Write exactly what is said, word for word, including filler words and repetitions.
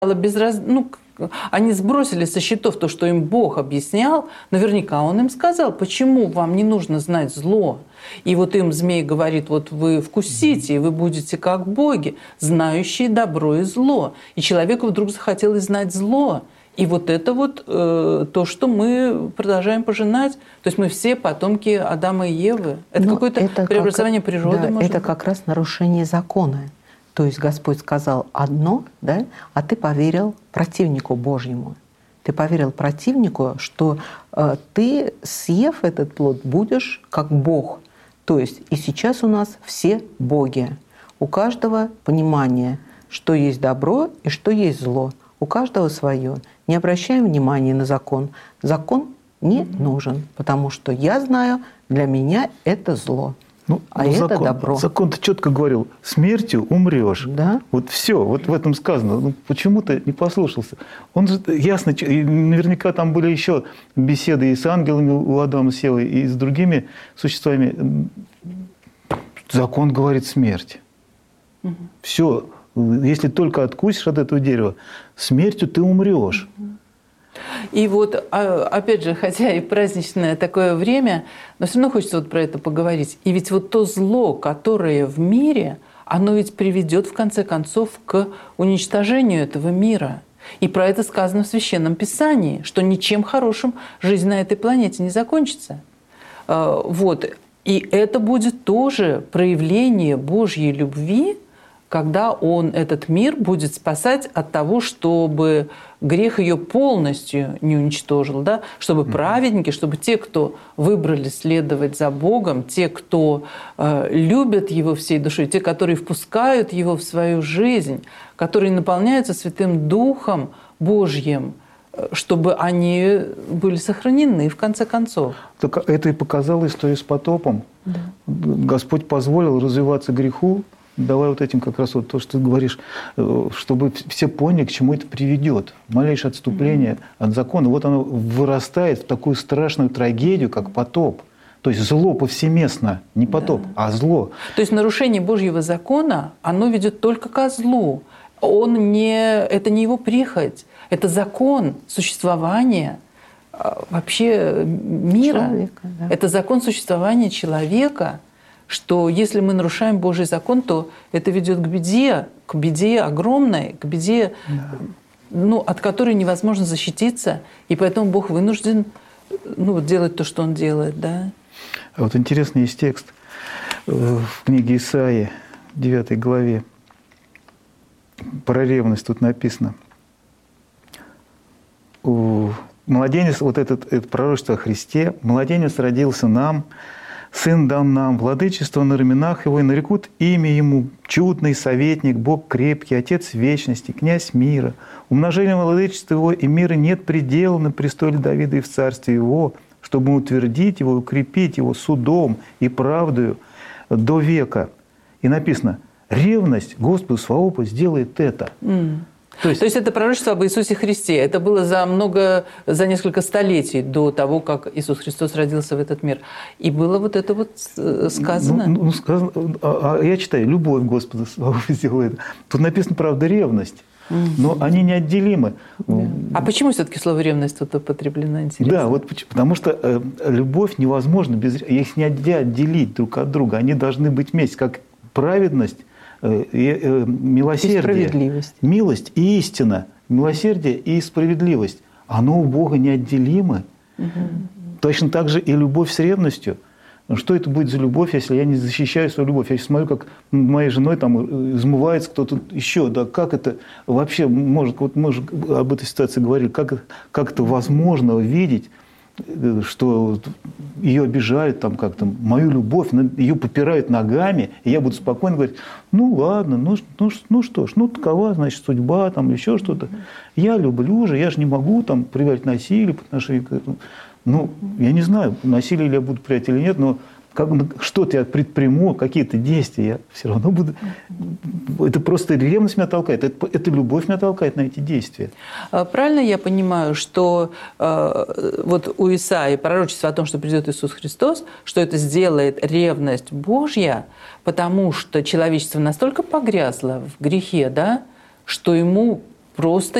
Безраз... Ну, они сбросили со счетов то, что им Бог объяснял. Наверняка Он им сказал, почему вам не нужно знать зло. И вот им змей говорит, вот вы вкусите, и вы будете как боги, знающие добро и зло. И человеку вдруг захотелось знать зло. И вот это вот э, то, что мы продолжаем пожинать. То есть мы все потомки Адама и Евы. Это Но какое-то это преобразование как, природы. Да, может это быть? как раз нарушение закона. То есть Господь сказал одно, да, а ты поверил противнику Божьему. Ты поверил противнику, что э, ты, съев этот плод, будешь как Бог. То есть и сейчас у нас все боги. У каждого понимание, что есть добро и что есть зло. У каждого свое. Не обращаем внимания на закон. Закон не нужен, потому что я знаю, для меня это зло. Ну, а ну, это закон, добро. Закон-то четко говорил, смертью умрешь. Да? Вот все, вот в этом сказано. Ну, почему-то не послушался. Он же ясно, и наверняка там были еще беседы и с ангелами у Адама, с Евой, и с другими существами. Закон говорит смерть. Угу. Все, если только откусишь от этого дерева, смертью ты умрешь. Угу. И вот, опять же, хотя и праздничное такое время, но все равно хочется вот про это поговорить. И ведь вот то зло, которое в мире, оно ведь приведет в конце концов к уничтожению этого мира. И про это сказано в Священном Писании, что ничем хорошим жизнь на этой планете не закончится. Вот. И это будет тоже проявление Божьей любви, когда Он этот мир будет спасать от того, чтобы грех ее полностью не уничтожил, да? Чтобы mm-hmm. праведники, чтобы те, кто выбрали следовать за Богом, те, кто э, любят Его всей душой, те, которые впускают Его в свою жизнь, которые наполняются Святым Духом Божьим, чтобы они были сохранены в конце концов. Так это и показала история с потопом. Да. Господь позволил развиваться греху, давай вот этим как раз вот то, что ты говоришь, чтобы все поняли, к чему это приведет. Малейшее отступление mm-hmm. от закона. Вот оно вырастает в такую страшную трагедию, как потоп. То есть зло повсеместно, не потоп, да. а зло. То есть нарушение Божьего закона, оно ведет только ко злу. Он не, это не его прихоть, это закон существования вообще мира. Человека, да. Это закон существования человека. Что если мы нарушаем Божий закон, то это ведет к беде, к беде огромной, к беде, да. ну, от которой невозможно защититься. И поэтому Бог вынужден ну, делать то, что Он делает. Да? А вот интересный есть текст в книге Исаии, девятой главе. Про ревность тут написано. Младенец, вот это, это пророчество о Христе, младенец родился нам, Сын дан нам, владычество на раменах Его, и нарекут имя Ему, чудный советник, Бог крепкий, Отец вечности, князь мира. Умножением владычества Его и мира нет предела на престоле Давида и в царстве Его, чтобы утвердить Его, укрепить Его судом и правдою до века. И написано, ревность Господу Саваофу сделает это. Mm. То есть, То есть это пророчество об Иисусе Христе. Это было за много, за несколько столетий до того, как Иисус Христос родился в этот мир. И было вот это вот сказано. Ну, ну, сказано а, а я читаю, любовь Господа сделает. Тут написано, правда, ревность. Но они неотделимы. Да. А почему все-таки слово ревность тут употреблено, интересно? Да, вот потому что э, любовь невозможно без... Их нельзя отделить друг от друга. Они должны быть вместе, как праведность, милосердие, милость и истина, милосердие и справедливость, оно у Бога неотделимы. Угу. Точно так же и любовь с ревностью. Что это будет за любовь, если я не защищаю свою любовь? Я смотрю, как моей женой там измывается кто-то еще. Да, как это вообще может, вот мы же об этой ситуации говорили, как, как это возможно видеть, что ее обижают, там как-то мою любовь, ее попирают ногами, и я буду спокойно говорить, ну ладно, ну, ну, ну что ж, ну такова, значит, судьба, там еще что-то. Я люблю же, я же не могу там проявлять насилие по отношению к этому. Ну, я не знаю, насилие ли я буду проявлять или нет, но как, что-то я предприму, какие-то действия, я все равно буду... Это просто ревность меня толкает, это, это любовь меня толкает на эти действия. Правильно я понимаю, что э, вот у Исаии пророчество о том, что придет Иисус Христос, что это сделает ревность Божья, потому что человечество настолько погрязло в грехе, да, что ему просто